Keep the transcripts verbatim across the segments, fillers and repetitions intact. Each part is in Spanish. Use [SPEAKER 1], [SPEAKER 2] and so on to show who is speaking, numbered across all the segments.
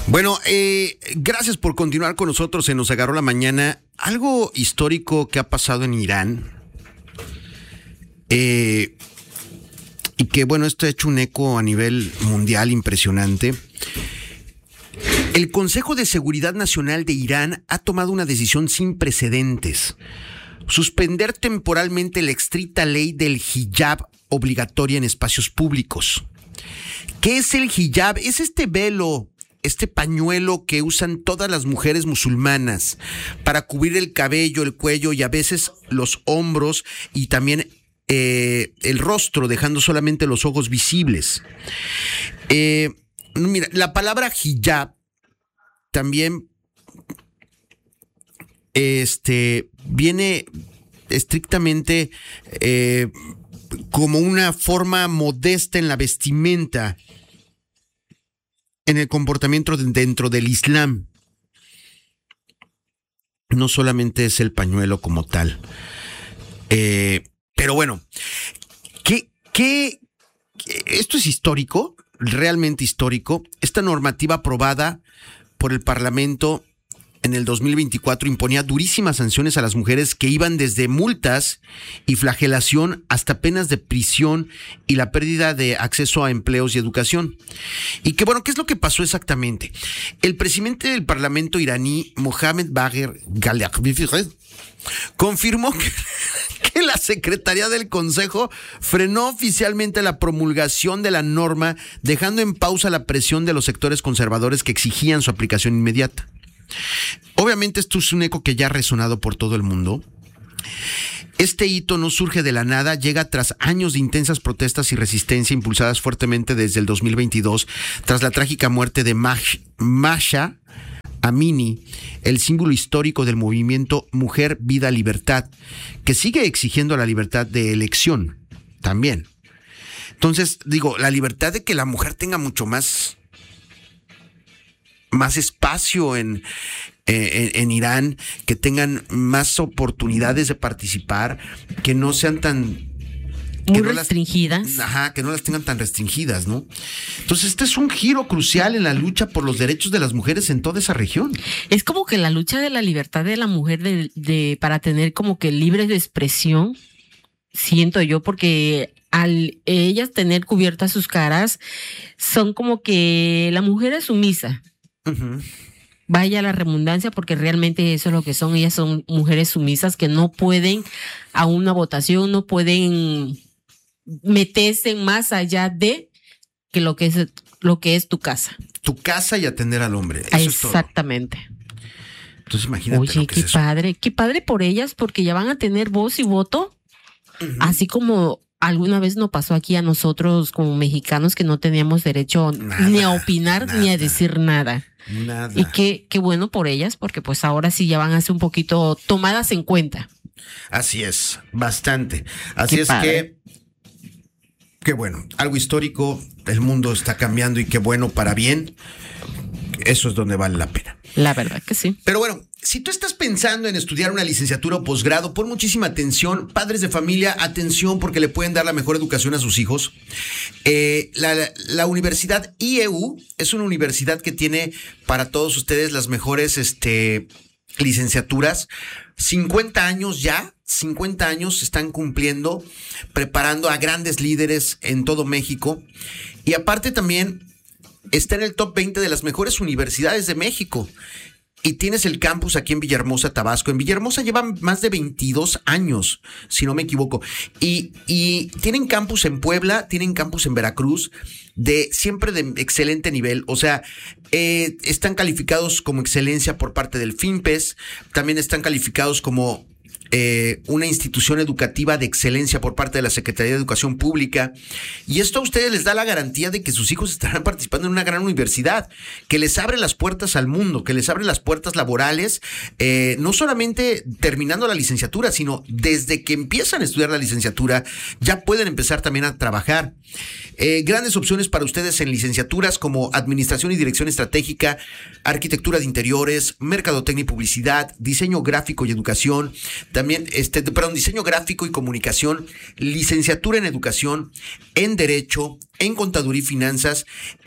[SPEAKER 1] Bueno, eh, gracias por continuar con nosotros. Se nos agarró la mañana. Algo histórico que ha pasado en Irán. Eh, y que, bueno, esto ha hecho un eco a nivel mundial impresionante. El Consejo de Seguridad Nacional de Irán ha tomado una decisión sin precedentes. Suspender temporalmente la estricta ley del hijab obligatoria en espacios públicos. ¿Qué es el hijab? Es este velo, este pañuelo que usan todas las mujeres musulmanas para cubrir el cabello, el cuello y a veces los hombros y también eh, el rostro, dejando solamente los ojos visibles. Eh, mira, la palabra hijab también este, viene estrictamente eh, como una forma modesta en la vestimenta, en el comportamiento dentro del Islam. No solamente es el pañuelo como tal. Eh, pero bueno, ¿qué, qué, esto es histórico, realmente histórico. Esta normativa aprobada por el Parlamento en el dos mil veinticuatro imponía durísimas sanciones a las mujeres que iban desde multas y flagelación hasta penas de prisión y la pérdida de acceso a empleos y educación. Y que bueno, ¿qué es lo que pasó exactamente? El presidente del Parlamento iraní, Mohamed Bagher Ghalibaf, confirmó que, que la Secretaría del Consejo frenó oficialmente la promulgación de la norma, dejando en pausa la presión de los sectores conservadores que exigían su aplicación inmediata. Obviamente esto es un eco que ya ha resonado por todo el mundo. Este hito no surge de la nada, llega tras años de intensas protestas y resistencia impulsadas fuertemente desde el dos mil veintidós, tras la trágica muerte de Mah- Mahsa Amini, el símbolo histórico del movimiento Mujer, Vida, Libertad, que sigue exigiendo la libertad de elección también. Entonces, digo, la libertad de que la mujer tenga mucho más... más espacio en, eh, en, en Irán, que tengan más oportunidades de participar, que no sean tan...
[SPEAKER 2] Muy
[SPEAKER 1] no
[SPEAKER 2] restringidas.
[SPEAKER 1] Las, ajá, que no las tengan tan restringidas, ¿no? Entonces, este es un giro crucial en la lucha por los derechos de las mujeres en toda esa región.
[SPEAKER 2] Es como que la lucha de la libertad de la mujer de, de para tener como que libre de expresión, siento yo, porque al ellas tener cubiertas sus caras, son como que la mujer es sumisa. Uh-huh. Vaya la redundancia, porque realmente eso es lo que son. Ellas son mujeres sumisas que no pueden a una votación, no pueden meterse más allá de que lo que es lo que es tu casa.
[SPEAKER 1] Tu casa y atender al hombre. Eso
[SPEAKER 2] Exactamente.
[SPEAKER 1] Es todo. Entonces imagínate.
[SPEAKER 2] Oye,
[SPEAKER 1] lo que
[SPEAKER 2] qué
[SPEAKER 1] es
[SPEAKER 2] padre, qué padre por ellas, porque ya van a tener voz y voto, uh-huh. Así como alguna vez nos pasó aquí a nosotros como mexicanos que no teníamos derecho nada, ni a opinar nada, ni a decir nada.
[SPEAKER 1] Nada.
[SPEAKER 2] Y qué, qué bueno por ellas, porque pues ahora sí ya van a ser un poquito tomadas en cuenta.
[SPEAKER 1] Así es, bastante. Así
[SPEAKER 2] qué
[SPEAKER 1] es
[SPEAKER 2] padre.
[SPEAKER 1] que, qué bueno, algo histórico, el mundo está cambiando y qué bueno para bien. Eso es donde vale la pena.
[SPEAKER 2] La verdad que sí.
[SPEAKER 1] Pero bueno, si tú estás pensando en estudiar una licenciatura o posgrado, pon muchísima atención. Padres de familia, atención, porque le pueden dar la mejor educación a sus hijos. Eh, la, la Universidad I E U es una universidad que tiene para todos ustedes las mejores este, licenciaturas. cincuenta años ya, cincuenta años están cumpliendo, preparando a grandes líderes en todo México. Y aparte también está en el top veinte de las mejores universidades de México. Y tienes el campus aquí en Villahermosa, Tabasco. En Villahermosa llevan más de veintidós años, si no me equivoco. Y, y tienen campus en Puebla, tienen campus en Veracruz, de siempre de excelente nivel. O sea, eh, están calificados como excelencia por parte del FIMPES. También están calificados como eh, una institución educativa de excelencia por parte de la Secretaría de Educación Pública. Y esto a ustedes les da la garantía de que sus hijos estarán participando en una gran universidad, que les abre las puertas al mundo, que les abre las puertas laborales, eh, no solamente terminando la licenciatura, sino desde que empiezan a estudiar la licenciatura, ya pueden empezar también a trabajar. Eh, grandes opciones para ustedes en licenciaturas como Administración y Dirección Estratégica, Arquitectura de Interiores, Mercadotecnia y Publicidad, Diseño Gráfico y Educación, también, este, perdón, Diseño Gráfico y Comunicación, Licenciatura en Educación, en Derecho, en Contaduría y Finanzas, en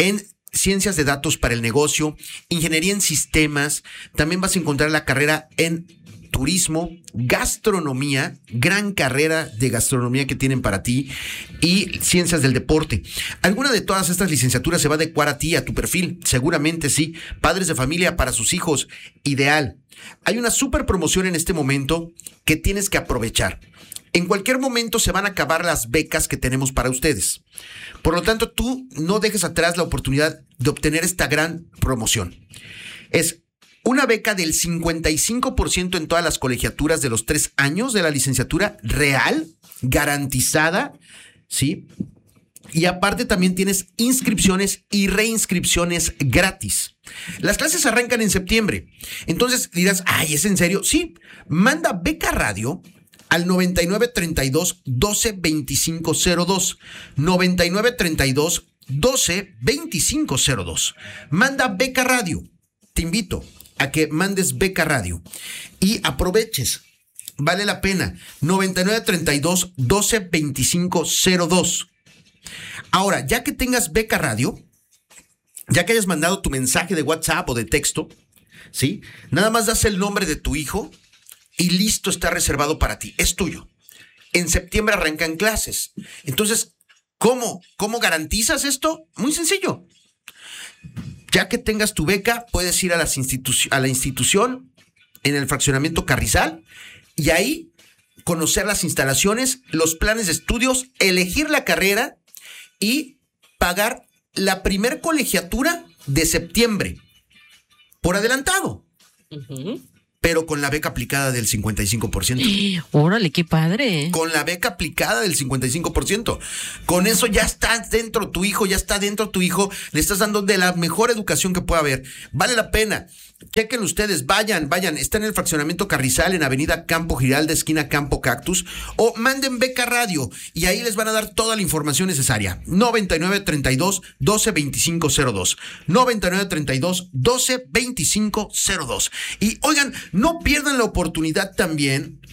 [SPEAKER 1] ciencias de datos para el negocio, ingeniería en sistemas. También vas a encontrar la carrera en turismo, gastronomía, gran carrera de gastronomía que tienen para ti, y ciencias del deporte. ¿Alguna de todas estas licenciaturas se va a adecuar a ti, a tu perfil? Seguramente sí. Padres de familia para sus hijos, ideal. Hay una súper promoción en este momento que tienes que aprovechar. En cualquier momento se van a acabar las becas que tenemos para ustedes. Por lo tanto, tú no dejes atrás la oportunidad de obtener esta gran promoción. Es una beca del cincuenta y cinco por ciento en todas las colegiaturas de los tres años de la licenciatura real, garantizada, ¿sí? Y aparte también tienes inscripciones y reinscripciones gratis. Las clases arrancan en septiembre. Entonces dirás, ay, ¿es en serio? Sí, manda Beca Radio al noventa y nueve treinta y dos doce veinticinco cero dos. noventa y nueve treinta y dos doce veinticinco cero dos. Manda Beca Radio. Te invito a que mandes Beca Radio y aproveches. Vale la pena. noventa y nueve treinta y dos doce veinticinco cero dos. Ahora, ya que tengas Beca Radio, ya que hayas mandado tu mensaje de WhatsApp o de texto, ¿sí? Nada más das el nombre de tu hijo y listo, está reservado para ti. Es tuyo. En septiembre arrancan clases. Entonces, ¿cómo? ¿Cómo garantizas esto? Muy sencillo. Ya que tengas tu beca, puedes ir a, las institu- a la institución en el fraccionamiento Carrizal y ahí conocer las instalaciones, los planes de estudios, elegir la carrera y pagar la primer colegiatura de septiembre por adelantado. Uh-huh. Pero con la beca aplicada del cincuenta y cinco por ciento.
[SPEAKER 2] Órale, qué padre.
[SPEAKER 1] Con la beca aplicada del cincuenta y cinco por ciento. Con eso ya está dentro tu hijo, ya está dentro tu hijo. Le estás dando de la mejor educación que pueda haber. Vale la pena. Chequen ustedes, vayan, vayan. Está en el fraccionamiento Carrizal, en Avenida Campo Giralda, esquina Campo Cactus. O manden Beca Radio y ahí les van a dar toda la información necesaria. noventa y nueve treinta y dos doce veinticinco cero dos. noventa y nueve treinta y dos doce veinticinco cero dos. Y oigan, no pierdan la oportunidad también,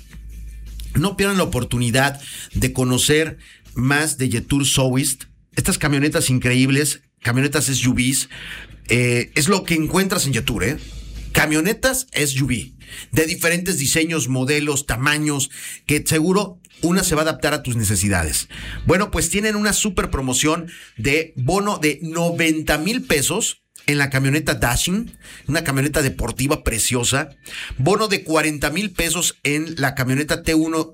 [SPEAKER 1] no pierdan la oportunidad de conocer más de Jetour Soest. Estas camionetas increíbles, camionetas S U Vs, eh, es lo que encuentras en Jetour, ¿eh? Camionetas S U V, de diferentes diseños, modelos, tamaños, que seguro una se va a adaptar a tus necesidades. Bueno, pues tienen una super promoción de bono de noventa mil pesos en la camioneta Dashing, una camioneta deportiva preciosa. Bono de cuarenta mil pesos en la camioneta T uno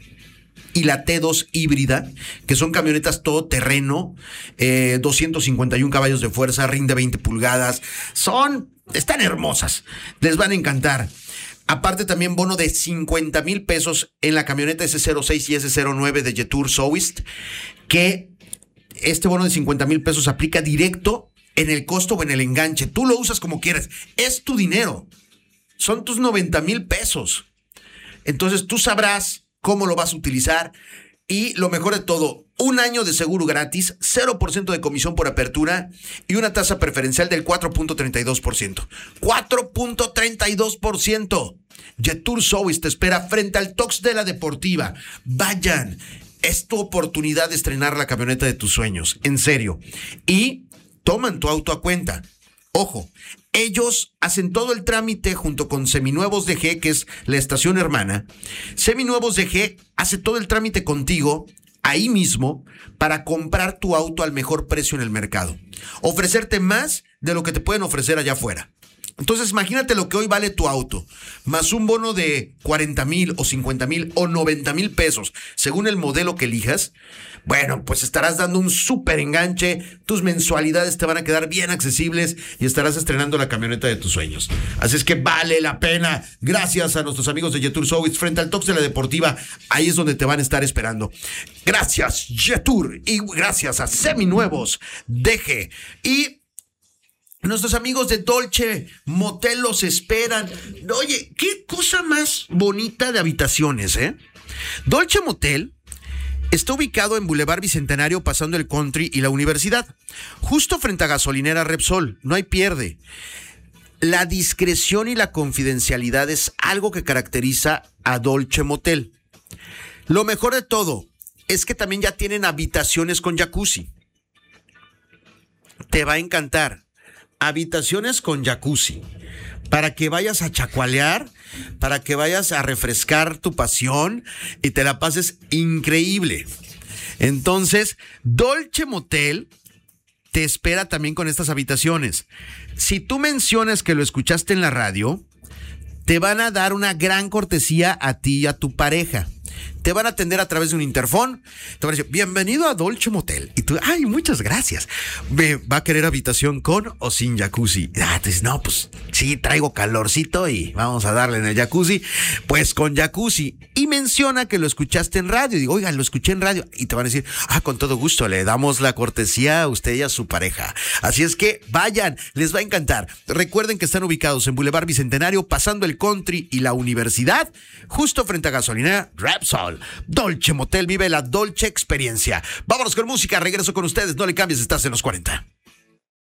[SPEAKER 1] y la T dos híbrida, que son camionetas todoterreno, eh, doscientos cincuenta y uno caballos de fuerza, rinde veinte pulgadas. Son, están hermosas, les van a encantar. Aparte también bono de cincuenta mil pesos en la camioneta S cero seis y S cero nueve de Jetour Soest, que este bono de cincuenta mil pesos aplica directo en el costo o en el enganche. Tú lo usas como quieras. Es tu dinero. Son tus noventa mil pesos. Entonces tú sabrás cómo lo vas a utilizar. Y lo mejor de todo, un año de seguro gratis, cero por ciento de comisión por apertura y una tasa preferencial del cuatro punto treinta y dos por ciento. cuatro punto treinta y dos por ciento. Jetour Soest te espera frente al Tox de la Deportiva. Vayan. Es tu oportunidad de estrenar la camioneta de tus sueños. En serio. Y toman tu auto a cuenta. Ojo, ellos hacen todo el trámite junto con Seminuevos D G, que es la estación hermana. Seminuevos D G hace todo el trámite contigo ahí mismo para comprar tu auto al mejor precio en el mercado. Ofrecerte más de lo que te pueden ofrecer allá afuera. Entonces imagínate lo que hoy vale tu auto, más un bono de cuarenta mil o cincuenta mil o noventa mil pesos, según el modelo que elijas. Bueno, pues estarás dando un súper enganche, tus mensualidades te van a quedar bien accesibles y estarás estrenando la camioneta de tus sueños. Así es que vale la pena. Gracias a nuestros amigos de Jetour Soest frente al Tox de la Deportiva. Ahí es donde te van a estar esperando. Gracias, Jetour, y gracias a Seminuevos D G. Y nuestros amigos de Dolce Motel los esperan. Oye, qué cosa más bonita de habitaciones, ¿eh? Dolce Motel está ubicado en Boulevard Bicentenario, pasando el Country y la Universidad, justo frente a gasolinera Repsol. No hay pierde. La discreción y la confidencialidad es algo que caracteriza a Dolce Motel. Lo mejor de todo es que también ya tienen habitaciones con jacuzzi. te va a encantar. Habitaciones con jacuzzi, para que vayas a chacualear, para que vayas a refrescar tu pasión y te la pases increíble. Entonces, Dolce Motel te espera también con estas habitaciones. Si tú mencionas que lo escuchaste en la radio, te van a dar una gran cortesía a ti y a tu pareja. Te van a atender a través de un interfón. Te van a decir, bienvenido a Dolce Motel. Y tú, ay, muchas gracias. ¿Me va a querer habitación con o sin jacuzzi? Ah, te dices, no, pues sí, traigo calorcito y vamos a darle en el jacuzzi. Pues con jacuzzi. Y menciona que lo escuchaste en radio. Digo, oiga, lo escuché en radio. Y te van a decir, ah, con todo gusto, le damos la cortesía a usted y a su pareja. Así es que vayan, les va a encantar. Recuerden que están ubicados en Boulevard Bicentenario, pasando el Country y la Universidad, justo frente a gasolinera Repsol. Dolce Motel, vive la Dolce experiencia. Vámonos con música, regreso con ustedes, no le cambies, estás en los cuarenta.